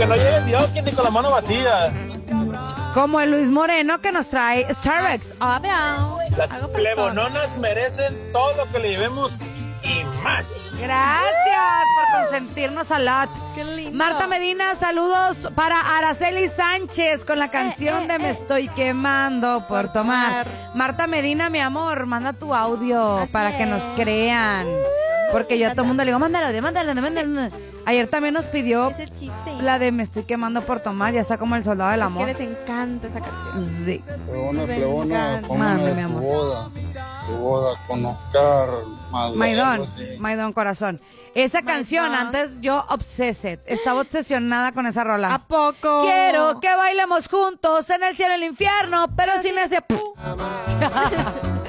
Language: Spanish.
que no llegues Dios, que ni con la mano vacía. Como el Luis Moreno que nos trae Starbucks. Las plebononas merecen todo lo que le llevemos y más. Gracias por consentirnos a lot. Qué lindo. Marta Medina, saludos para Araceli Sánchez con la canción de Me estoy quemando por tomar. Marta Medina, mi amor, manda tu audio Así para que nos crean. Porque yo a todo el mundo le digo, mándala. Ayer también nos pidió Ese chiste. la de Me estoy quemando por tomar, ya está como el soldado del Que amor. les encanta esa canción. Sí. Plebona, encanta. póngame Mande, mi tu amor. boda con Oscar Maidón, corazón. Esa canción, antes yo estaba obsesionada con esa rola. ¿A poco? Quiero que bailemos juntos en el cielo y el infierno, pero sin ese...